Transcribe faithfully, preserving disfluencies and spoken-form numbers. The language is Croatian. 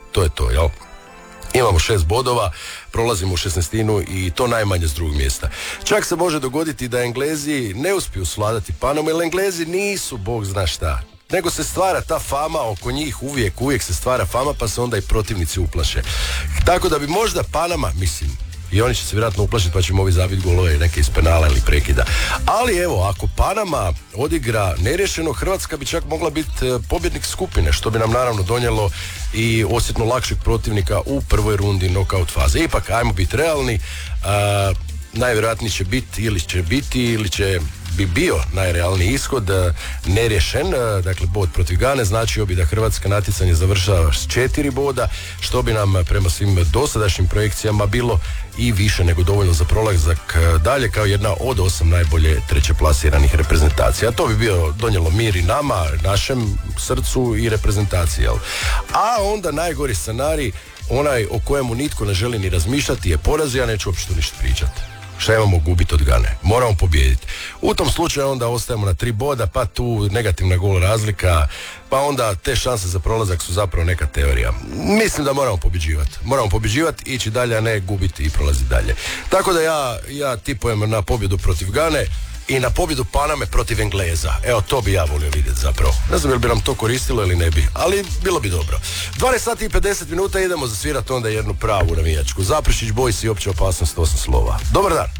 to je to, jel? Imamo šest bodova, prolazimo u šesnaestinu i to najmanje s drugog mjesta. Čak se može dogoditi da Englezi ne uspiju svladati Panamu, jer Englezi nisu bog zna šta. Nego se stvara ta fama oko njih, uvijek, uvijek se stvara fama, pa se onda i protivnici uplaše. Tako da bi možda Panama, mislim, i oni će se vjerojatno uplašiti, pa ćemo ovi zabiti golove neke iz penala ili prekida. Ali evo, ako Panama odigra neriješeno, Hrvatska bi čak mogla biti pobjednik skupine, što bi nam naravno donijelo i osjetno lakšeg protivnika u prvoj rundi nokaut faze. Ipak, ajmo biti realni, a, najvjerojatnije će biti ili će biti ili će bi bio najrealniji ishod neriješen, dakle bod protiv Gane značio bi da Hrvatska natjecanje završava s četiri boda, što bi nam prema svim dosadašnjim projekcijama bilo i više nego dovoljno za prolazak dalje kao jedna od osam najbolje treće plasiranih reprezentacija. To bi bio donijelo mir i nama, našem srcu i reprezentaciji. Jel? A onda najgori scenarij, onaj o kojemu nitko ne želi ni razmišljati, je poraz. Ja neću uopšte ništa pričati. Šta imamo gubiti od Gane? Moramo pobijediti. U tom slučaju onda ostajemo na tri boda, pa tu negativna gol razlika, pa onda te šanse za prolazak su zapravo neka teorija. Mislim da moramo pobjeđivati. Moramo pobjeđivati, ići dalje, a ne gubiti i prolaziti dalje. Tako da ja, ja tipujem na pobjedu protiv Gane i na pobjedu Paname protiv Engleza. Evo, to bi ja volio vidjeti zapravo. Ne znam jel bi nam to koristilo ili ne bi, ali bilo bi dobro. dvanaest sati i pedeset minuta idemo zasvirati onda jednu pravu navijačku. Zaprešić Boys i opća opasnost osam slova. Dobar dan.